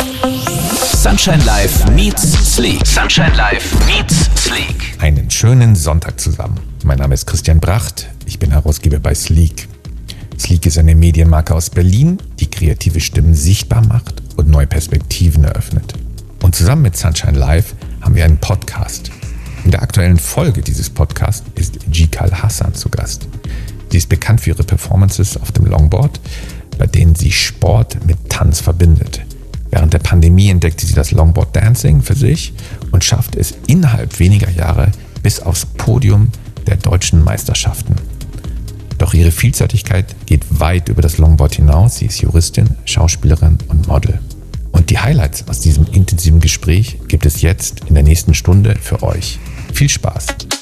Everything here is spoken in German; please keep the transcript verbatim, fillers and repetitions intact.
Sunshine Live meets Sleek. Sunshine Live meets Sleek. Einen schönen Sonntag zusammen. Mein Name ist Christian Bracht. Ich bin Herausgeber bei Sleek. Sleek ist eine Medienmarke aus Berlin, die kreative Stimmen sichtbar macht und neue Perspektiven eröffnet. Und zusammen mit Sunshine Live haben wir einen Podcast. In der aktuellen Folge dieses Podcasts ist Jikal Hassan zu Gast. Sie ist bekannt für ihre Performances auf dem Longboard, bei denen sie Sport mit Tanz verbindet. Während der Pandemie entdeckte sie das Longboard Dancing für sich und schaffte es innerhalb weniger Jahre bis aufs Podium der deutschen Meisterschaften. Doch ihre Vielseitigkeit geht weit über das Longboard hinaus. Sie ist Juristin, Schauspielerin und Model. Und die Highlights aus diesem intensiven Gespräch gibt es jetzt in der nächsten Stunde für euch. Viel Spaß!